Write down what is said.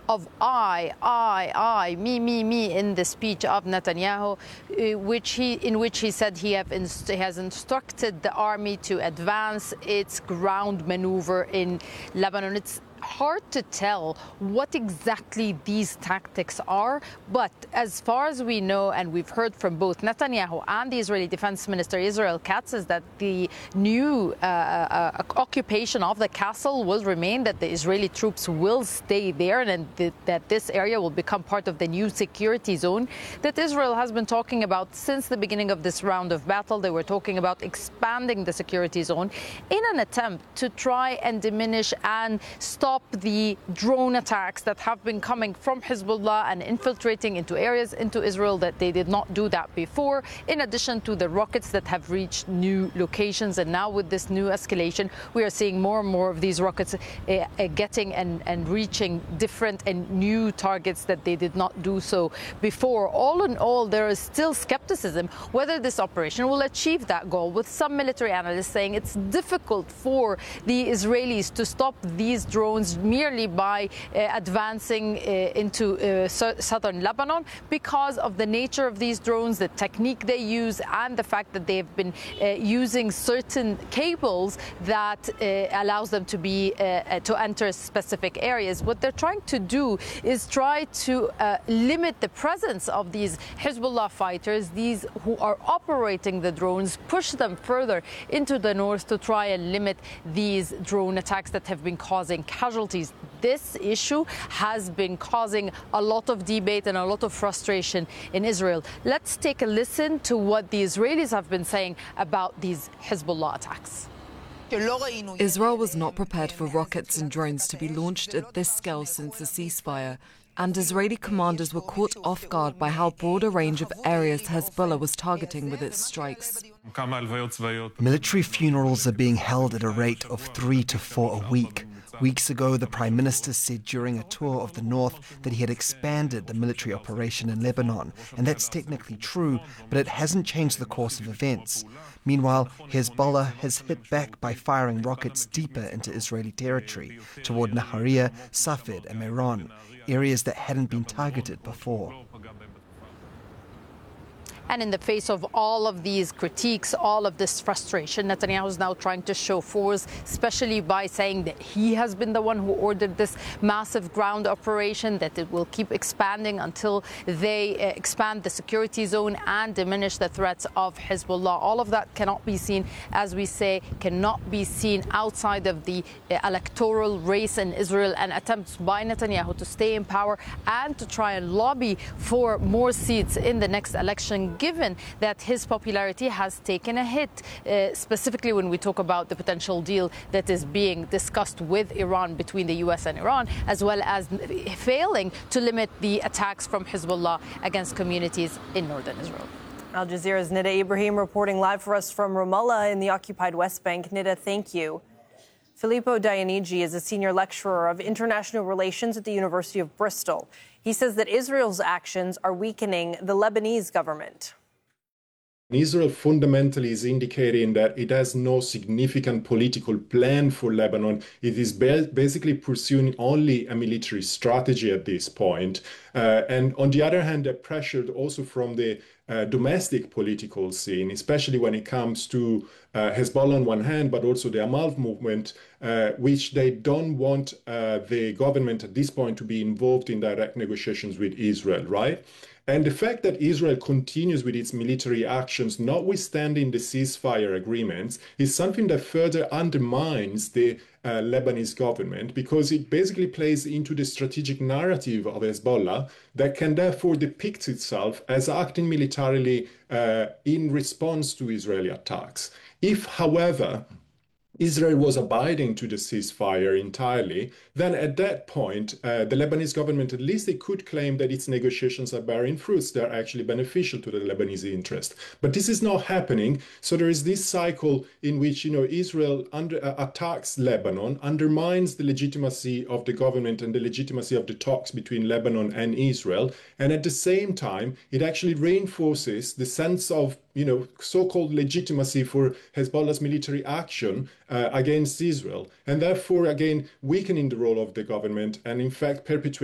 of me in the speech of Netanyahu, in which he said he has instructed the army to advance its ground maneuver in Lebanon. It's hard to tell what exactly these tactics are, but as far as we know, and we've heard from both Netanyahu and the Israeli Defense Minister Israel Katz, is that the new occupation of the castle will remain, that the Israeli troops will stay there, and that this area will become part of the new security zone that Israel has been talking about since the beginning of this round of battle. They were talking about expanding the security zone in an attempt to try and diminish and stop the drone attacks that have been coming from Hezbollah and infiltrating into areas into Israel, that they did not do that before, in addition to the rockets that have reached new locations. And now with this new escalation, we are seeing more and more of these rockets getting and reaching different and new targets that they did not do so before. All in all, there is still skepticism whether this operation will achieve that goal, with some military analysts saying it's difficult for the Israelis to stop these drones merely by advancing into southern Lebanon, because of the nature of these drones, the technique they use, and the fact that they have been using certain cables that allows them to enter specific areas. What they're trying to do is try to limit the presence of these Hezbollah fighters, these who are operating the drones, push them further into the north to try and limit these drone attacks that have been causing casualties. This issue has been causing a lot of debate and a lot of frustration in Israel. Let's take a listen to what the Israelis have been saying about these Hezbollah attacks. Israel was not prepared for rockets and drones to be launched at this scale since the ceasefire, and Israeli commanders were caught off guard by how broad a range of areas Hezbollah was targeting with its strikes. Military funerals are being held at a rate of 3 to 4 a week. Weeks ago, the Prime Minister said during a tour of the north that he had expanded the military operation in Lebanon, and that's technically true, but it hasn't changed the course of events. Meanwhile, Hezbollah has hit back by firing rockets deeper into Israeli territory, toward Nahariya, Safed and Meron, areas that hadn't been targeted before. And in the face of all of these critiques, all of this frustration, Netanyahu is now trying to show force, especially by saying that he has been the one who ordered this massive ground operation, that it will keep expanding until they expand the security zone and diminish the threats of Hezbollah. All of that cannot be seen, as we say, cannot be seen outside of the electoral race in Israel and attempts by Netanyahu to stay in power and to try and lobby for more seats in the next election, given that his popularity has taken a hit, specifically when we talk about the potential deal that is being discussed with Iran, between the U.S. and Iran, as well as failing to limit the attacks from Hezbollah against communities in northern Israel. Al Jazeera's Nida Ibrahim reporting live for us from Ramallah in the occupied West Bank. Nida, thank you. Filippo Dionigi is a senior lecturer of international relations at the University of Bristol. He says that Israel's actions are weakening the Lebanese government. Israel fundamentally is indicating that it has no significant political plan for Lebanon. It is basically pursuing only a military strategy at this point. And on the other hand, they're pressured also from the domestic political scene, especially when it comes to Hezbollah on one hand, but also the Amal movement, which they don't want the government at this point to be involved in direct negotiations with Israel, right? And the fact that Israel continues with its military actions, notwithstanding the ceasefire agreements, is something that further undermines the Lebanese government, because it basically plays into the strategic narrative of Hezbollah that can therefore depict itself as acting militarily in response to Israeli attacks. If, however, Israel was abiding to the ceasefire entirely, then at that point, the Lebanese government, at least, they could claim that its negotiations are bearing fruits. They're actually beneficial to the Lebanese interest. But this is not happening. So there is this cycle in which, Israel attacks Lebanon, undermines the legitimacy of the government and the legitimacy of the talks between Lebanon and Israel. And at the same time, it actually reinforces the sense of so-called legitimacy for Hezbollah's military action against Israel, and therefore, again, weakening the role of the government and, in fact, perpetuating